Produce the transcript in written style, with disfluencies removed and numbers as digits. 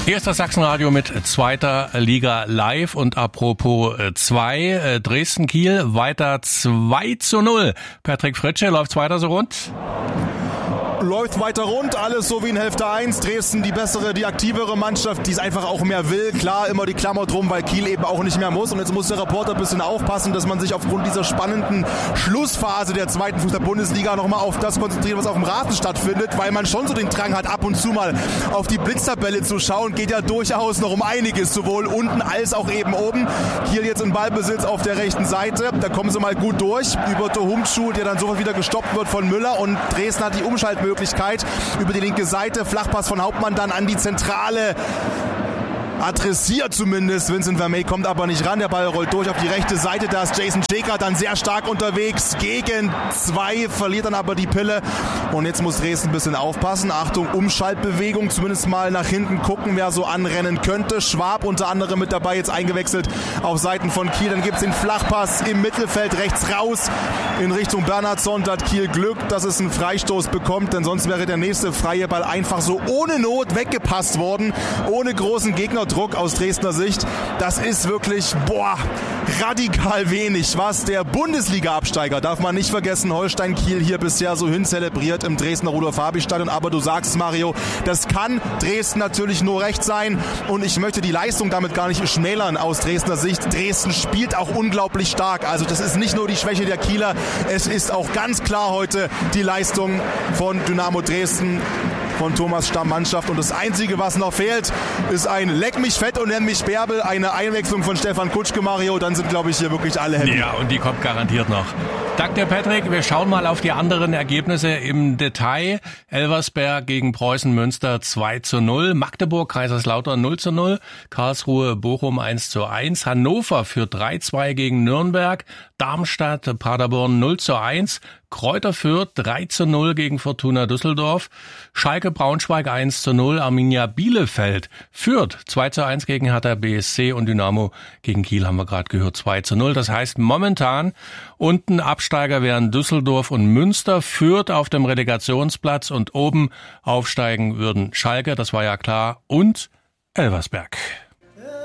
Hier ist das Sachsenradio mit zweiter Liga live und apropos 2, Dresden-Kiel weiter 2:0. Patrick Fritsche, läuft's weiter so rund? Läuft weiter rund, alles so wie in Hälfte 1. Dresden die bessere, die aktivere Mannschaft, die es einfach auch mehr will. Klar, immer die Klammer drum, weil Kiel eben auch nicht mehr muss. Und jetzt muss der Reporter ein bisschen aufpassen, dass man sich aufgrund dieser spannenden Schlussphase der zweiten Fußball-Bundesliga nochmal auf das konzentriert, was auf dem Rasen stattfindet, weil man schon so den Drang hat, ab und zu mal auf die Blitztabelle zu schauen. Geht ja durchaus noch um einiges, sowohl unten als auch eben oben. Kiel jetzt in Ballbesitz auf der rechten Seite. Da kommen sie mal gut durch. Über Tohumschuh, der dann sofort wieder gestoppt wird von Müller. Und Dresden hat die Umschaltmöglichkeit über die linke Seite. Flachpass von Hauptmann dann an die Zentrale. Adressiert zumindest. Vincent Vermey kommt aber nicht ran. Der Ball rollt durch auf die rechte Seite. Da ist Jason Schäker dann sehr stark unterwegs. Gegen 2, verliert dann aber die Pille. Und jetzt muss Dresden ein bisschen aufpassen. Achtung, Umschaltbewegung. Zumindest mal nach hinten gucken, wer so anrennen könnte. Schwab unter anderem mit dabei, jetzt eingewechselt auf Seiten von Kiel. Dann gibt es den Flachpass im Mittelfeld rechts raus in Richtung Bernhardsson. Da hat Kiel Glück, dass es einen Freistoß bekommt. Denn sonst wäre der nächste freie Ball einfach so ohne Not weggepasst worden. Ohne großen Gegnerdruck aus Dresdner Sicht. Das ist wirklich, radikal wenig, was der Bundesliga-Absteiger, darf man nicht vergessen, Holstein Kiel hier bisher so hin zelebriert im Dresdner Rudolf-Habich-Stadion. Aber du sagst es, Mario, das kann Dresden natürlich nur recht sein. Und ich möchte die Leistung damit gar nicht schmälern aus Dresdner Sicht. Dresden spielt auch unglaublich stark. Also das ist nicht nur die Schwäche der Kieler, es ist auch ganz klar heute die Leistung von Dynamo Dresden, von Thomas Stamm-Mannschaft. Und das Einzige, was noch fehlt, ist ein Leck mich fett und nenn mich Bärbel, eine Einwechslung von Stefan Kutschke, Mario. Dann sind, glaube ich, hier wirklich alle happy. Ja, und die kommt garantiert noch. Danke, Patrick. Wir schauen mal auf die anderen Ergebnisse im Detail. Elversberg gegen Preußen Münster 2:0. Magdeburg, Kaiserslautern 0:0. Karlsruhe, Bochum 1:1. Hannover führt 3:2 gegen Nürnberg. Darmstadt, Paderborn 0:1. Kräuter Fürth 3:0 gegen Fortuna Düsseldorf. Schalke Braunschweig 1:0. Arminia Bielefeld führt 2:1 gegen Hertha BSC und Dynamo gegen Kiel haben wir gerade gehört 2:0. Das heißt momentan unten Absteiger wären Düsseldorf und Münster, Fürth auf dem Relegationsplatz und oben aufsteigen würden Schalke, das war ja klar, und Elversberg.